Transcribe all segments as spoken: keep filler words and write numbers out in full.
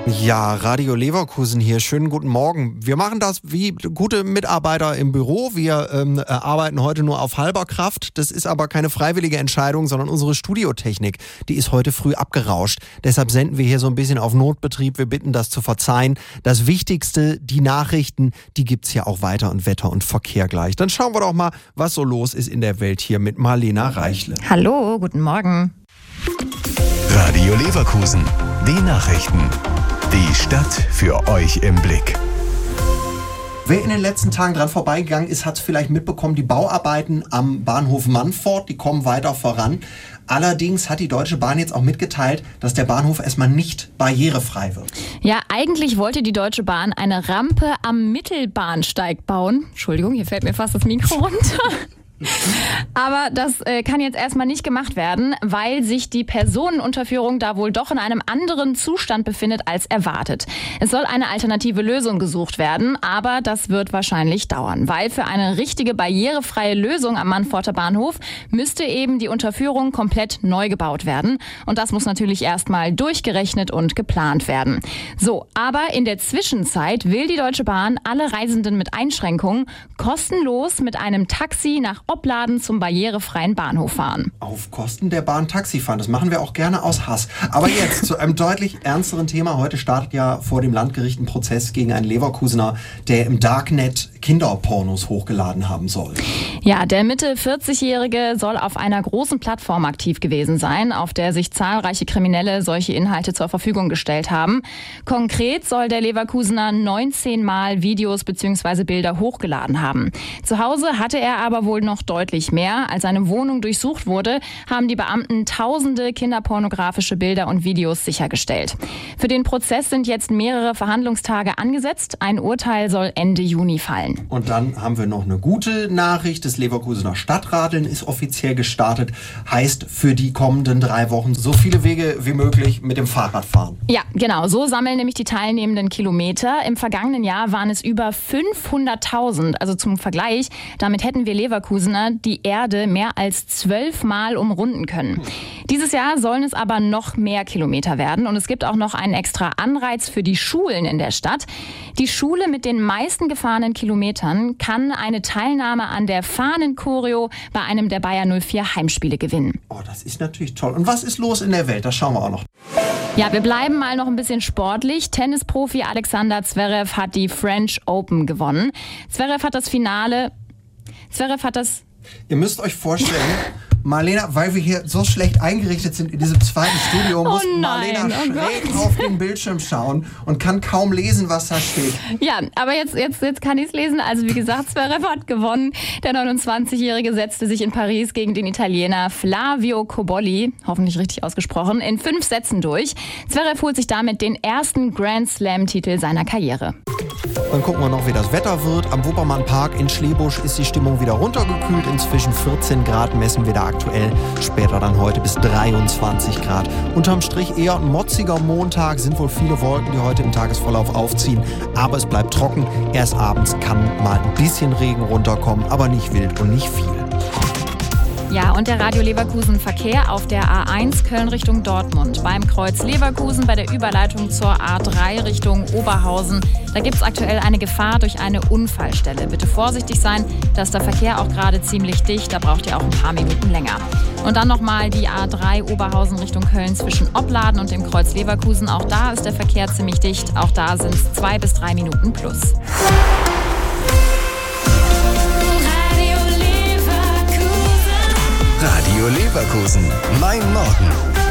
Ja, Radio Leverkusen hier. Schönen guten Morgen. Wir machen das wie gute Mitarbeiter im Büro. Wir ähm, arbeiten heute nur auf halber Kraft. Das ist aber keine freiwillige Entscheidung, sondern unsere Studiotechnik, die ist heute früh abgerauscht. Deshalb senden wir hier so ein bisschen auf Notbetrieb. Wir bitten das zu verzeihen. Das Wichtigste, die Nachrichten, die gibt's ja auch weiter und Wetter und Verkehr gleich. Dann schauen wir doch mal, was so los ist in der Welt hier mit Marlena Reichle. Hallo, guten Morgen. Radio Leverkusen, die Nachrichten. Die Stadt für euch im Blick. Wer in den letzten Tagen dran vorbeigegangen ist, hat es vielleicht mitbekommen, die Bauarbeiten am Bahnhof Mannfort, die kommen weiter voran. Allerdings hat die Deutsche Bahn jetzt auch mitgeteilt, dass der Bahnhof erstmal nicht barrierefrei wird. Ja, eigentlich wollte die Deutsche Bahn eine Rampe am Mittelbahnsteig bauen. Entschuldigung, hier fällt mir fast das Mikro runter. Aber das äh, kann jetzt erstmal nicht gemacht werden, weil sich die Personenunterführung da wohl doch in einem anderen Zustand befindet als erwartet. Es soll eine alternative Lösung gesucht werden, aber das wird wahrscheinlich dauern, weil für eine richtige barrierefreie Lösung am Mannforter Bahnhof müsste eben die Unterführung komplett neu gebaut werden. Und das muss natürlich erstmal durchgerechnet und geplant werden. So, aber in der Zwischenzeit will die Deutsche Bahn alle Reisenden mit Einschränkungen kostenlos mit einem Taxi nach Opladen zum barrierefreien Bahnhof fahren. Auf Kosten der Bahn Taxi fahren, das machen wir auch gerne aus Hass. Aber jetzt zu einem deutlich ernsteren Thema. Heute startet ja vor dem Landgericht ein Prozess gegen einen Leverkusener, der im Darknet Kinderpornos hochgeladen haben soll. Ja, der Mitte vierzig-Jährige soll auf einer großen Plattform aktiv gewesen sein, auf der sich zahlreiche Kriminelle solche Inhalte zur Verfügung gestellt haben. Konkret soll der Leverkusener neunzehn Mal Videos bzw. Bilder hochgeladen haben. Zu Hause hatte er aber wohl noch deutlich mehr. Als seine Wohnung durchsucht wurde, haben die Beamten tausende kinderpornografische Bilder und Videos sichergestellt. Für den Prozess sind jetzt mehrere Verhandlungstage angesetzt. Ein Urteil soll Ende Juni fallen. Und dann haben wir noch eine gute Nachricht. Das Leverkusener Stadtradeln ist offiziell gestartet. Heißt für die kommenden drei Wochen so viele Wege wie möglich mit dem Fahrrad fahren. Ja, genau. So sammeln nämlich die teilnehmenden Kilometer. Im vergangenen Jahr waren es über fünfhunderttausend. Also zum Vergleich, damit hätten wir Leverkusener die Erde mehr als zwölfmal umrunden können. Dieses Jahr sollen es aber noch mehr Kilometer werden und es gibt auch noch einen extra Anreiz für die Schulen in der Stadt. Die Schule mit den meisten gefahrenen Kilometern kann eine Teilnahme an der Fahnen-Choreo bei einem der Bayer null vier Heimspiele gewinnen. Oh, das ist natürlich toll. Und was ist los in der Welt? Das schauen wir auch noch. Ja, wir bleiben mal noch ein bisschen sportlich. Tennisprofi Alexander Zverev hat die French Open gewonnen. Zverev hat das Finale... Zverev hat das... Ihr müsst euch vorstellen, Marlena, weil wir hier so schlecht eingerichtet sind in diesem zweiten Studio, muss oh nein, Marlena oh schräg Gott. auf den Bildschirm schauen und kann kaum lesen, was da steht. Ja, aber jetzt, jetzt, jetzt kann ich es lesen. Also wie gesagt, Zverev hat gewonnen. Der neunundzwanzigjährige setzte sich in Paris gegen den Italiener Flavio Cobolli, hoffentlich richtig ausgesprochen, in fünf Sätzen durch. Zverev holt sich damit den ersten Grand Slam-Titel seiner Karriere. Dann gucken wir noch, wie das Wetter wird. Am Wuppermann Park in Schlebusch ist die Stimmung wieder runtergekühlt. Inzwischen vierzehn Grad messen wir da aktuell. Später dann heute bis dreiundzwanzig Grad. Unterm Strich eher ein motziger Montag. Sind wohl viele Wolken, die heute im Tagesverlauf aufziehen. Aber es bleibt trocken. Erst abends kann mal ein bisschen Regen runterkommen, aber nicht wild und nicht viel. Ja, und der Radio Leverkusen Verkehr auf der A eins Köln Richtung Dortmund. Beim Kreuz Leverkusen bei der Überleitung zur A drei Richtung Oberhausen. Da gibt es aktuell eine Gefahr durch eine Unfallstelle. Bitte vorsichtig sein, da ist der Verkehr auch gerade ziemlich dicht. Da braucht ihr auch ein paar Minuten länger. Und dann nochmal die A drei Oberhausen Richtung Köln zwischen Opladen und dem Kreuz Leverkusen. Auch da ist der Verkehr ziemlich dicht. Auch da sind es zwei bis drei Minuten plus. Radio Leverkusen, mein Morgen.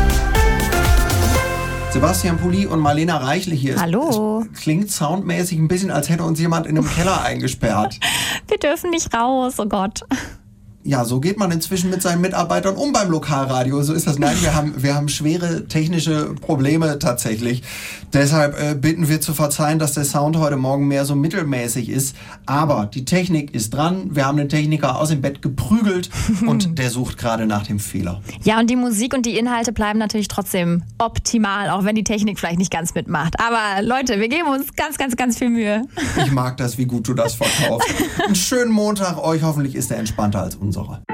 Sebastian Pulli und Marlena Reichle hier. Hallo. Es klingt soundmäßig ein bisschen, als hätte uns jemand in einem Keller eingesperrt. Wir dürfen nicht raus, oh Gott. Ja, so geht man inzwischen mit seinen Mitarbeitern um beim Lokalradio. So ist das. Nein, wir haben, wir haben schwere technische Probleme tatsächlich. Deshalb äh, bitten wir zu verzeihen, dass der Sound heute Morgen mehr so mittelmäßig ist. Aber die Technik ist dran. Wir haben den Techniker aus dem Bett geprügelt und der sucht gerade nach dem Fehler. Ja, und die Musik und die Inhalte bleiben natürlich trotzdem optimal, auch wenn die Technik vielleicht nicht ganz mitmacht. Aber Leute, wir geben uns ganz, ganz, ganz viel Mühe. Ich mag das, wie gut du das verkaufst. Einen schönen Montag euch. Hoffentlich ist er entspannter als unsere.